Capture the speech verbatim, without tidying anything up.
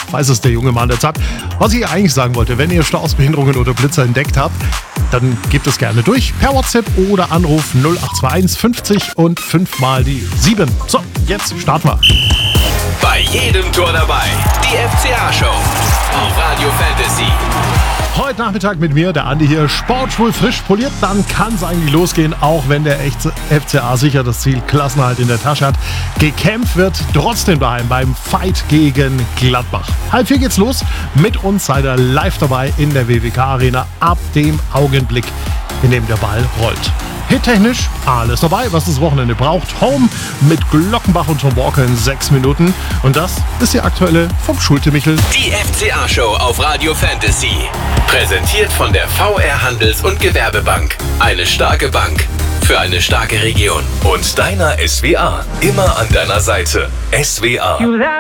weiß es der junge Mann der Zeit. Was ich eigentlich sagen wollte, wenn ihr Stoßbehinderungen oder Blitzer entdeckt habt, dann gebt es gerne durch per WhatsApp oder Anruf null acht zwei eins fünfzig und fünf mal die sieben. So, jetzt starten wir. Bei jedem Tor dabei, die F C A-Show auf Radio Fantasy. Heute Nachmittag mit mir, der Andi hier, sportschwul frisch poliert, dann kann es eigentlich losgehen, auch wenn der echte F C A sicher das Ziel Klassenerhalt in der Tasche hat. Gekämpft wird trotzdem daheim beim Fight gegen Gladbach. Halb vier geht's los, mit uns seid ihr live dabei in der W W K-Arena ab dem Augenblick, in dem der Ball rollt. Hittechnisch alles dabei, was das Wochenende braucht. Home mit Glockenbach und Tom Walker in sechs Minuten. Und das ist die aktuelle vom Schulte-Michel. Die F C A-Show auf Radio Fantasy. Präsentiert von der V R Handels- und Gewerbebank. Eine starke Bank für eine starke Region. Und deiner S W A. Immer an deiner Seite. S W A.